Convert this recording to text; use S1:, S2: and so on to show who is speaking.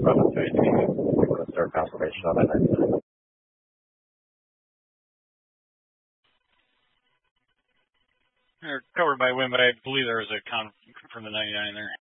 S1: run up to it to go to start confirmation on that next time.
S2: They're covered by wind, but I believe there was a confirm the 99 there.